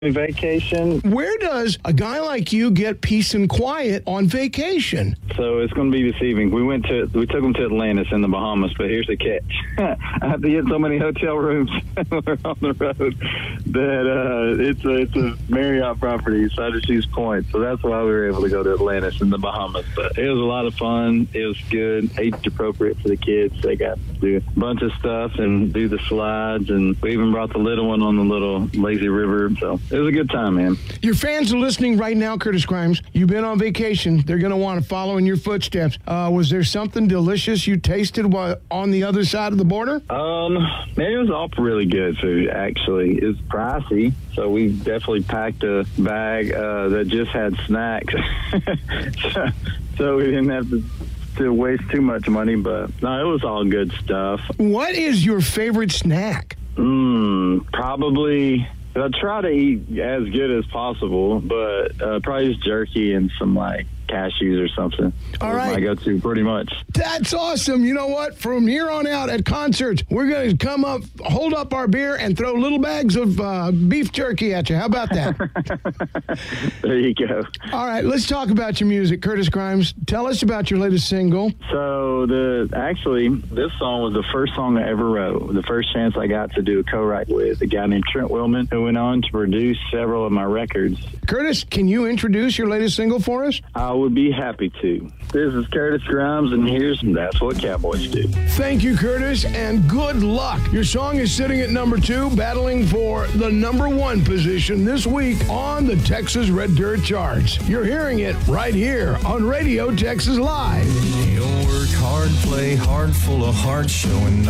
Vacation. Where does a guy like you get peace and quiet on vacation? So it's going to be this evening. We took them to Atlantis in the Bahamas, but here's the catch. I have to get so many hotel rooms when we're on the road that it's a Marriott property, Syracuse Point. So that's why we were able to go to Atlantis in the Bahamas. But it was a lot of fun. It was good, age appropriate for the kids. They got to do a bunch of stuff and do the slides, and we even brought the little one on the little lazy river. So it was a good time, man. Your fans are listening right now, Curtis Grimes. You've been on vacation. They're going to want to follow in your footsteps. Was there something delicious you tasted while on the other side of the border? Man, it was all really good food, actually. It was pricey, so we definitely packed a bag that just had snacks. so we didn't have to waste too much money, but no, it was all good stuff. What is your favorite snack? Probably... I try to eat as good as possible, but probably just jerky and some, cashews or something. All right. My go-to, pretty much. That's awesome. You know what? From here on out at concerts, we're going to come up, hold up our beer, and throw little bags of beef jerky at you. How about that? There you go. All right, let's talk about your music. Curtis Grimes, tell us about your latest single. So, this song was the first song I ever wrote. The first chance I got to do a co-write with a guy named Trent Willman, who went on to produce several of my records. Curtis, can you introduce your latest single for us? I would be happy to. This is Curtis Grimes, and here's That's What Cowboys Do. Thank you, Curtis, and good luck. Your song is sitting at number 2, battling for the number 1 position this week on the Texas Red Dirt charts. You're hearing it right here on Radio Texas Live. You'll work hard, play hard, full of heart, showing